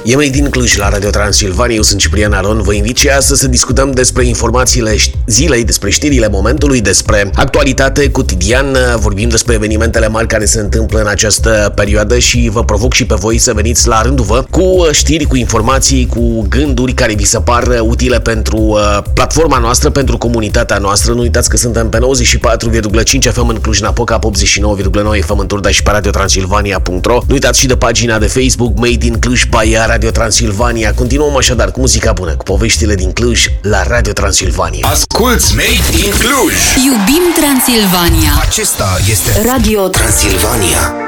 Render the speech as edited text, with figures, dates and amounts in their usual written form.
E mai din Cluj la Radio Transilvania, eu sunt Ciprian Aron. Vă invit și astăzi să discutăm despre informațiile zilei, despre știrile momentului, despre actualitate cotidiană. Vorbim despre evenimentele mari care se întâmplă în această perioadă și vă provoc și pe voi să veniți la rândul vă cu știri, cu informații, cu gânduri care vi se par utile pentru platforma noastră, pentru comunitatea noastră. Nu uitați că suntem pe 94,5 FM în Cluj-Napoca, 89,9 FM în Turda și pe radiotransilvania.ro. Nu uitați și de pagina de Facebook Made in Cluj by Radio Transilvania. Continuăm așadar cu muzica bună, cu poveștile din Cluj la Radio Transilvania. Asculți Made in Cluj! Iubim Transilvania! Acesta este Radio Transilvania.